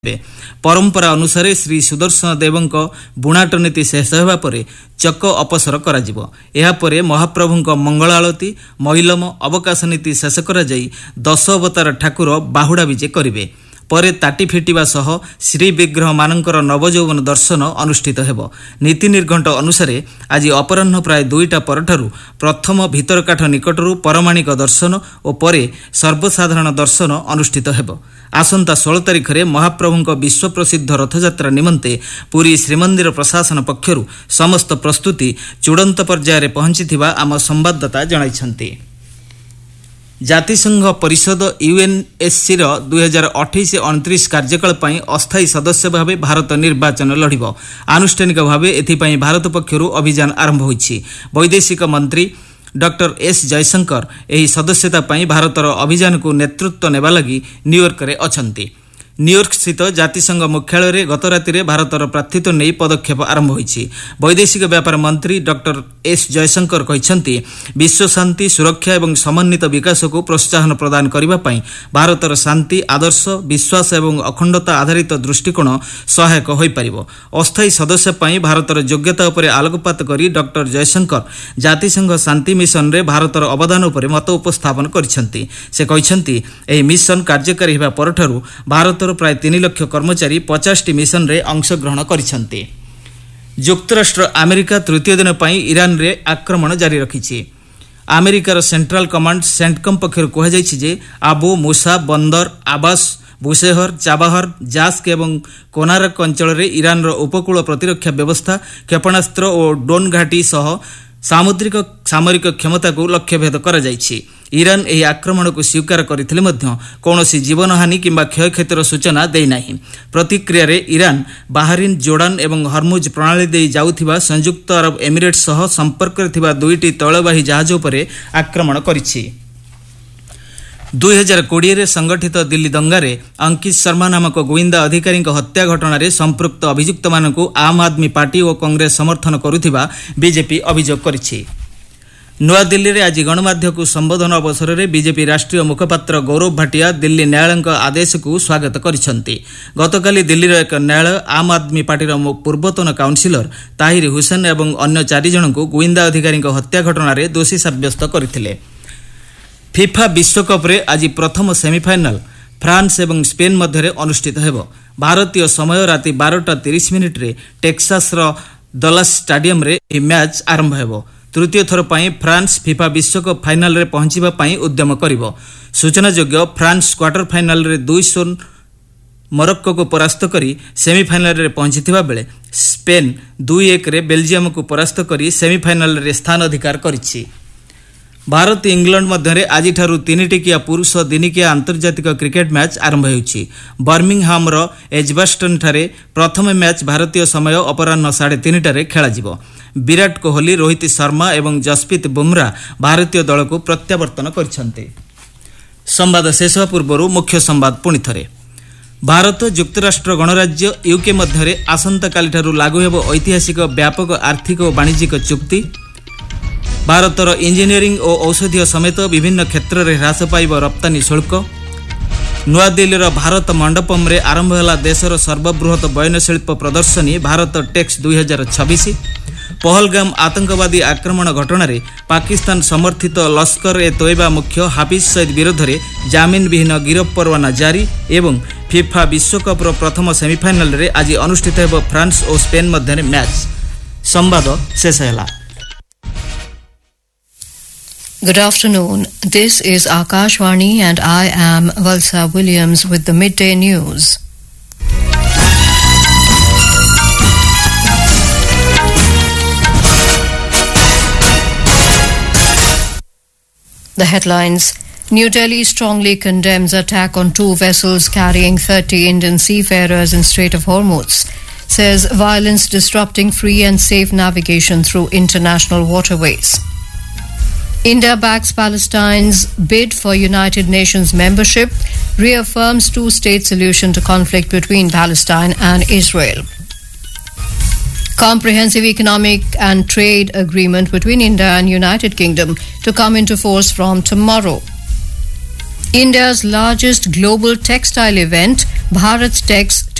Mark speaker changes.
Speaker 1: परंपरा अनुसार श्री सुदर्शन देवଙ୍କ बुणाट नीति शेष होगा पर चक अपसर करा महाप्रभु मंगल आलती महिलम अवकाश नीति शेष कर 10 अवतार ठाकुर बाहुड़ा विजे करेंगे परे ताटी फिटिवा सह श्री विग्रह मानकर नवजौवन दर्शन अनुष्ठित हेब। नीति निर्घंट अनुसार आज अपराह्न प्राय 2टा परठारु प्रथम भितरकाठ निकटरू परमाणिक दर्शन और परे सर्वसाधारण दर्शन अनुष्ठित हेब। आसंता 16 तारिख में महाप्रभु विश्व प्रसिद्ध रथयात्रा निमंते पुरी श्रीमंदिर प्रशासन पक्षरु समस्त प्रस्तुति चूड़ांत पर्यायर पहुंची आम संवाददाता जणाइछन्ति। जातिसंघ परिषद यूएनएससी 2028-29 कार्यकाल पर अस्थायी सदस्य भाव भारत निर्वाचन लड़िब। आनुष्ठानिक भाव एथिपाई भारत पक्षरु अभियान आरंभ होइछि। वैदेशिक मंत्री डॉक्टर एस जयशंकर एही सदस्यता पाई भारतर अभियान को नेतृत्व नेबा लगी न्यूयॉर्क रे अछंती। न्यूयॉर्क स्थित जातिसंघ मुख्यालय रे गत राति भारतर प्रार्थित्व नहीं पदक्षेप आरंभ होइछि। वैदेशिक व्यापार मंत्री डॉक्टर एस जयशंकर कहिसंती विश्व शांति सुरक्षा एवं समन्वित विकास को प्रोत्साहन प्रदान करबा पई भारतर शांति आदर्श विश्वास एवं अखंडता आधारित दृष्टिकोण सहायक होई परिबो। अस्थायी सदस्य पई भारतर योग्यता उपरे आलोकपात करी डॉक्टर जयशंकर जातिसंघ शांति मिशन रे भारतर अवदान उपरे मत उपस्थापन करिसंती। से कहिसंती एही मिशन कार्यकारी हेबा परठारु भारतर प्राय 3 लाख कर्मचारी 50टी मिशन रे अंशग्रहण करिसंती। युक्तराष्ट्र अमेरिका तृतीय दिन पर ईरान रे आक्रमण जारी रखिछि। अमेरिकार सेंट्रल कमांड सेंटकम पक्षर कहुଯାଇଛି जे आबू मूसा बंदर आबास बुशेहर चाबाहर जास्क एवं कोनारक अंचल रे ईरान रो उपकूल प्रतिरक्षा व्यवस्था क्षेपणास्त्र और ड्रोन घाटी सह सामुद्रिक सामरिक क्षमता को लक्ष्यभेद करा जाइछि। ईरान एही आक्रमण को स्वीकार करथिले मध्य कौनसी जीवनहानि किंबा क्षयक्षतिर सूचना देई नाही। प्रतिक्रिया रे ईरान बाहरीन जोर्डान एवं हर्मुज प्रणाली दे जाउथिबा संयुक्त अरब एमिरेट सह संपर्क रे थिबा 2टी तैलवाही जहाज उपरे आक्रमण करिछि। 2020 रे संगठित दिल्ली दंगारे अंकित शर्मा नामक गोविंदा अधिकारी हत्या घटना रे संपृक्त अभियुक्त मानकु आम आदमी पार्टी और कांग्रेस समर्थन करुथिबा बीजेपी अभियोग करिछि। नूआ दिल्ली रे आज गणमाध्यम को संबोधन अवसर में बीजेपी राष्ट्रीय मुखपात्र गौरव भाटिया दिल्ली न्यायालय आदेश को स्वागत करिसंती। गतकाली दिल्लीर एक न्यायालय आम आदमी पार्टीर पूर्वतन काउंसिलर ताहिर हुसैन एवं अन्य 4 जन को गोविंदा अधिकारी हत्या घटना रे दोषी साब्यस्त करथिले। फिफा विश्वकप रे आज प्रथम सेमीफाइनाल फ्रांस एवं स्पेन मध्य अनुष्ठित हेब। भारतीय समय राति 12:30 रे टेक्सास डलास स्टाडियम रे यह मैच आरंभ हेब। तृतीय थर पर फ्रांस फिफा विश्वकप फाइनाल रे पहुंचीबा पई उद्यम करिवो। सूचनायोग्य फ्रांस क्वार्टर फाइनाल रे 2-0 मोरक्को को परास्त करी सेमीफाइनाल रे पहुंचीथिबा बेले स्पेन 2-1 रे बेल्जियम को परास्त करी सेमीफाइनाल रे स्थान अधिकार करिछि। भारत इंग्लैंड मध्य आज 3 टिकिया पुरुष दिनिकिया आंतर्जातिक क्रिकेट मैच आरंभ होइछि। बर्मिंगहाम रो एजबास्टन ठारे प्रथम मैच भारतीय समय अपराह्न 3:30 रे खेला जिवो। विराट कोहली रोहित शर्मा एवं जसप्रीत बुमराह भारतीय दल को प्रत्यावर्तन करिसंते। संवाद शेष पूर्व मुख्य संवाद पुणी थरे। भारत युक्तराष्ट्र गणराज्य यूके मध्य आसंता काली ठारू लागू हेब ऐतिहासिक व्यापक आर्थिक और वाणिज्यिक चुक्ति। भारतर इंजीनियरिंग और औषधीय समेत विभिन्न क्षेत्र में ह्रास पाइब रप्तानी शुल्क। नूआ दिल्लीर भारत मंडपम रे आरंभ होला देशर सर्वबृहत बयनशिल्प प्रदर्शनी भारत टेक्स 2026। पहलगाम आतंकवादी आक्रमण घटना रे पाकिस्तान समर्थित लश्कर ए तोयबा मुख्य हाफिज सईद विरोध में जामिन विहीन गिरफ परवाना जारी। एवं फिफा विश्वकप प्रथम सेमीफाइनाल रे आज अनुष्ठित हेब फ्रांस और स्पेन मध्य मैच। संवाद शेष हैला।
Speaker 2: Good afternoon. This is Akashvani and I am Valsa Williams with the midday news. The headlines. New Delhi strongly condemns attack on 2 vessels carrying 30 Indian seafarers in Strait of Hormuz. Says violence disrupting free and safe navigation through international waterways. India backs Palestine's bid for United Nations membership, reaffirms 2-state solution to conflict between Palestine and Israel. Comprehensive economic and trade agreement between India and United Kingdom to come into force from tomorrow. India's largest global textile event Bharat Tech's